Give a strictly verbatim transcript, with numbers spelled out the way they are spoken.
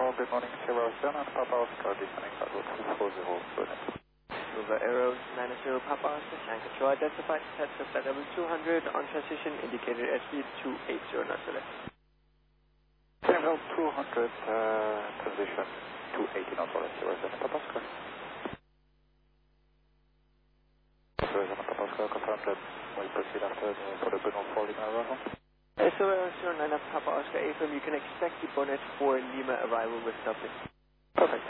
four, good morning, Sierra Oscar, Papa Oscar, descending at route two four zero, Burnett. Silver Arrows, nine zero Papa Oscar, tank control identified, set to flight level two hundred, on transition indicated airspeed two eighty knots select. Level two hundred, uh, transition two eighty knots select, Sierra Oscar, Papa Oscar. Sierra Oscar, Papa Oscar, confirmed that we proceed after the, for the Burnett four Lima arrival. Silver Arrows zero nine Papa Oscar, A F M, you can expect the Burnett four Lima arrival with Dublin. Perfect.